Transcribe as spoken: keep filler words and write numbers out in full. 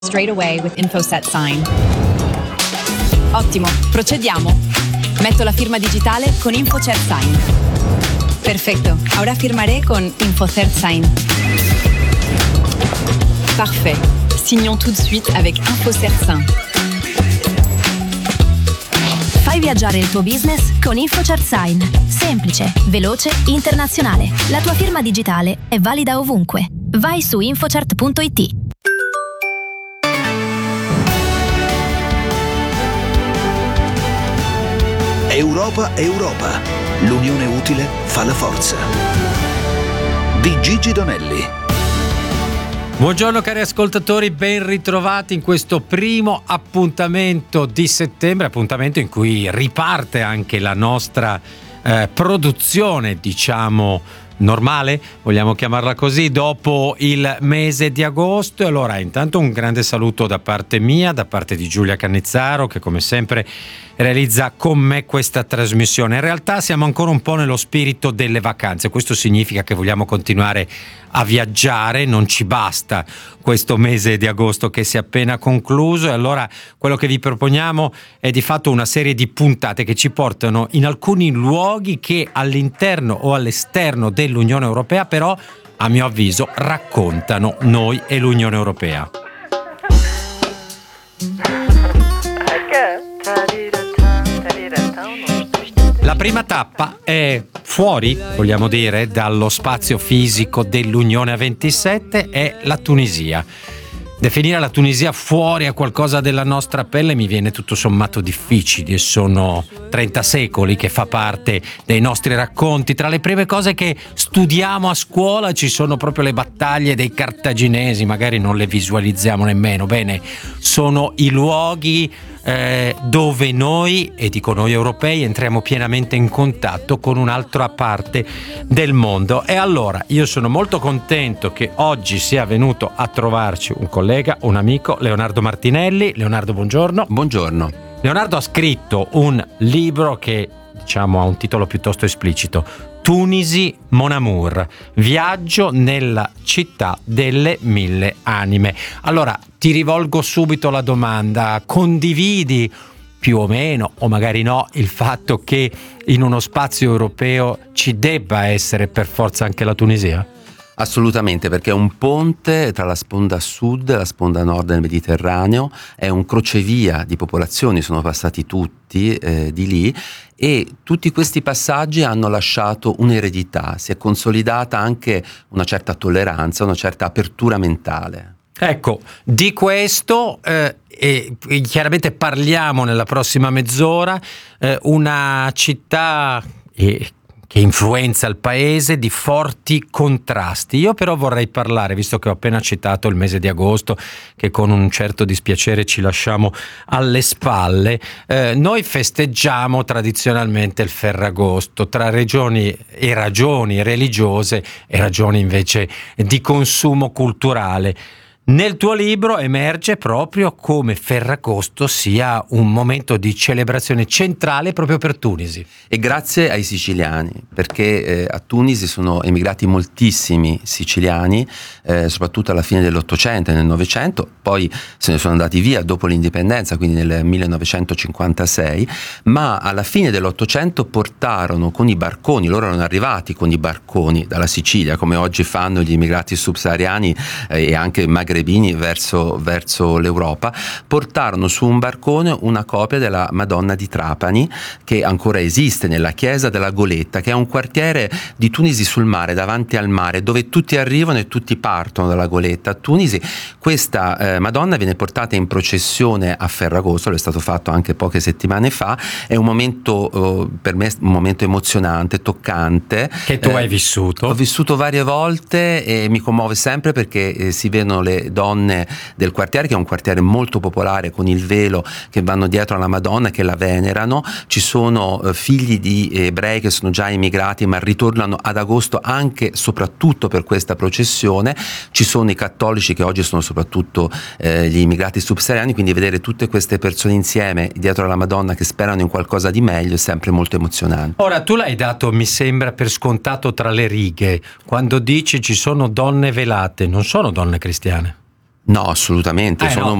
straight away with InfoSet Sign. Ottimo, procediamo. Metto la firma digitale con InfoSet Sign. Perfecto, ahora firmaré con InfoSet Sign. Parfait. Signons tout de suite avec InfoSet Sign. Fai viaggiare il tuo business con InfoCert Sign. Semplice, veloce, internazionale. La tua firma digitale è valida ovunque. Vai su infocert punto it. Europa, Europa. L'unione utile fa la forza. Di Gigi Donelli. Buongiorno cari ascoltatori, ben ritrovati in questo primo appuntamento di settembre, appuntamento in cui riparte anche la nostra eh, produzione, diciamo normale, vogliamo chiamarla così, dopo il mese di agosto. E allora intanto un grande saluto da parte mia, da parte di Giulia Cannizzaro, che come sempre realizza con me questa trasmissione. In realtà siamo ancora un po' nello spirito delle vacanze, questo significa che vogliamo continuare a viaggiare, non ci basta questo mese di agosto che si è appena concluso, e allora quello che vi proponiamo è di fatto una serie di puntate che ci portano in alcuni luoghi che all'interno o all'esterno dell'Unione Europea però, a mio avviso, raccontano noi e l'Unione Europea. La prima tappa è fuori, vogliamo dire, dallo spazio fisico dell'Unione a ventisette, è la Tunisia. Definire la Tunisia fuori a qualcosa della nostra pelle mi viene tutto sommato difficile. Sono trenta secoli che fa parte dei nostri racconti. Tra le prime cose che studiamo a scuola ci sono proprio le battaglie dei cartaginesi, magari non le visualizziamo nemmeno. Bene, sono i luoghi eh, dove noi, e dico noi europei, entriamo pienamente in contatto con un'altra parte del mondo. E allora io sono molto contento che oggi sia venuto a trovarci un collega, un amico, Leonardo Martinelli. Leonardo, buongiorno. Buongiorno. Leonardo ha scritto un libro che, diciamo, ha un titolo piuttosto esplicito: Tunisi Mon Amour, viaggio nella città delle mille anime. Allora ti rivolgo subito la domanda: condividi più o meno, o magari no, il fatto che in uno spazio europeo ci debba essere per forza anche la Tunisia? Assolutamente, perché è un ponte tra la sponda sud e la sponda nord del Mediterraneo, è un crocevia di popolazioni, sono passati tutti eh, di lì, e tutti questi passaggi hanno lasciato un'eredità, si è consolidata anche una certa tolleranza, una certa apertura mentale. Ecco, di questo eh, e chiaramente parliamo nella prossima mezz'ora, eh, una città eh, che influenza il paese di forti contrasti. Io però vorrei parlare, visto che ho appena citato il mese di agosto, che con un certo dispiacere ci lasciamo alle spalle, eh, noi festeggiamo tradizionalmente il Ferragosto tra regioni e ragioni religiose e ragioni invece di consumo culturale. Nel tuo libro emerge proprio come Ferragosto sia un momento di celebrazione centrale proprio per Tunisi. E grazie ai siciliani, perché eh, a Tunisi sono emigrati moltissimi siciliani, eh, soprattutto alla fine dell'Ottocento e nel Novecento, poi se ne sono andati via dopo l'indipendenza, quindi nel millenovecentocinquantasei, ma alla fine dell'Ottocento portarono con i barconi, loro erano arrivati con i barconi dalla Sicilia, come oggi fanno gli immigrati subsahariani eh, e anche magrebini verso, verso l'Europa, portarono su un barcone una copia della Madonna di Trapani, che ancora esiste nella chiesa della Goletta, che è un quartiere di Tunisi sul mare, davanti al mare, dove tutti arrivano e tutti partono dalla Goletta a Tunisi. Questa eh, Madonna viene portata in processione a Ferragosto, lo è stato fatto anche poche settimane fa, è un momento eh, per me un momento emozionante, toccante. Che tu eh, hai vissuto? Ho vissuto varie volte e mi commuove sempre perché eh, si vedono le donne del quartiere, che è un quartiere molto popolare, con il velo, che vanno dietro alla Madonna, che la venerano. Ci sono eh, figli di ebrei che sono già emigrati ma ritornano ad agosto anche soprattutto per questa processione. Ci sono i cattolici, che oggi sono soprattutto eh, gli immigrati subsahariani, quindi vedere tutte queste persone insieme dietro alla Madonna che sperano in qualcosa di meglio è sempre molto emozionante. Ora, tu l'hai dato, mi sembra, per scontato tra le righe quando dici ci sono donne velate. Non sono donne cristiane? No, assolutamente, Eh, sono no.